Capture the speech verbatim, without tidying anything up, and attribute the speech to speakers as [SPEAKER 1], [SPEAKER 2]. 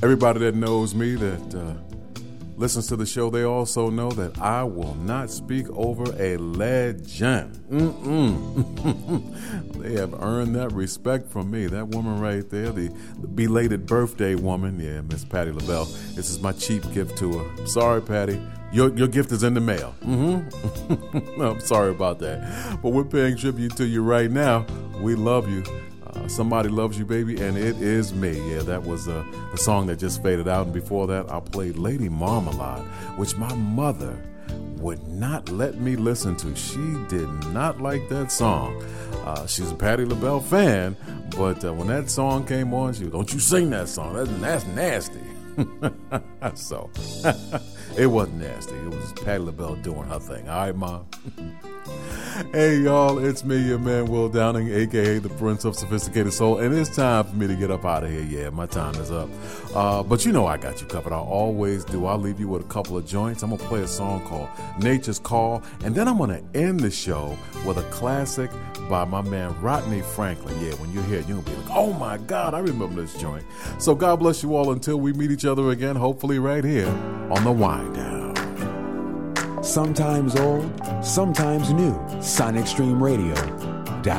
[SPEAKER 1] Everybody that knows me, that uh, listens to the show, they also know that I will not speak over a legend. Mm-mm. They have earned that respect from me. That woman right there, the, the belated birthday woman, yeah, Miss Patti LaBelle. This is my cheap gift to her. Sorry, Patti. Your your gift is in the mail. Mm-hmm. I'm sorry about that. But we're paying tribute to you right now. We love you. Uh, Somebody Loves You, Baby, and it is me. Yeah, that was uh, the song that just faded out. And before that, I played Lady Marmalade, which my mother would not let me listen to. She did not like that song. Uh, she's a Patti LaBelle fan, but uh, when that song came on, she was, don't you sing that song. That's, that's nasty. So, it wasn't nasty. It was Patti LaBelle doing her thing. All right, Mom? Hey, y'all, it's me, your man, Will Downing, a k a the Prince of Sophisticated Soul, and it's time for me to get up out of here. Yeah, my time is up. Uh, but you know I got you covered. I always do. I'll leave you with a couple of joints. I'm going to play a song called Nature's Call, and then I'm going to end the show with a classic by my man Rodney Franklin. Yeah, when you hear it, you're going to be like, oh, my God, I remember this joint. So God bless you all until we meet each other again, hopefully right here on The Wind Down.
[SPEAKER 2] Sometimes old, sometimes new. Sonic Stream Radio.